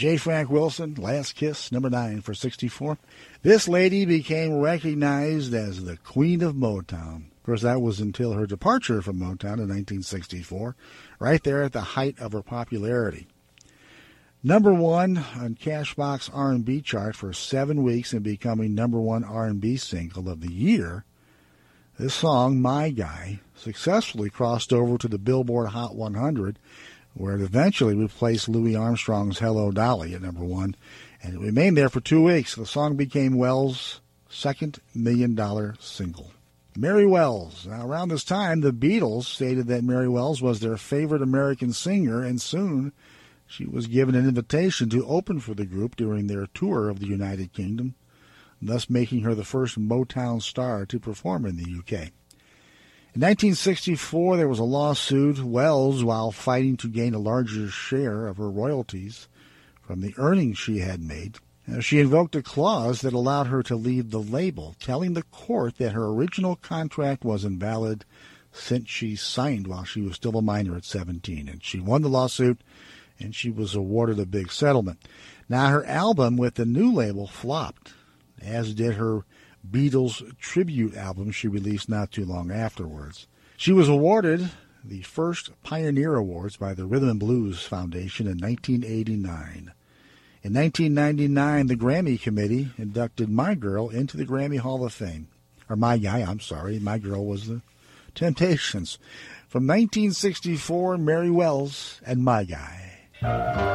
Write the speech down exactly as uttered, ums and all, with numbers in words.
J. Frank Wilson, Last Kiss, number nine for sixty-four. This lady became recognized as the Queen of Motown. Of course, that was until her departure from Motown in nineteen sixty-four, right there at the height of her popularity. Number one on Cashbox R and B chart for seven weeks and becoming number one R and B single of the year. This song, My Guy, successfully crossed over to the Billboard Hot one hundred, where it eventually replaced Louis Armstrong's Hello Dolly at number one, and it remained there for two weeks. The song became Wells' second million-dollar single. Mary Wells. Now, around this time, the Beatles stated that Mary Wells was their favorite American singer, and soon she was given an invitation to open for the group during their tour of the United Kingdom, thus making her the first Motown star to perform in the U K. In nineteen sixty-four, there was a lawsuit. Wells, while fighting to gain a larger share of her royalties from the earnings she had made, she invoked a clause that allowed her to leave the label, telling the court that her original contract was invalid since she signed while she was still a minor at seventeen. And she won the lawsuit, and she was awarded a big settlement. Now, her album with the new label flopped, as did her Beatles tribute album she released not too long afterwards. She was awarded the first Pioneer Awards by the Rhythm and Blues Foundation in nineteen eighty-nine. In nineteen ninety-nine, the Grammy Committee inducted My Girl into the Grammy Hall of Fame. Or My Guy, I'm sorry. My Girl was the Temptations. From nineteen sixty-four, Mary Wells and My Guy.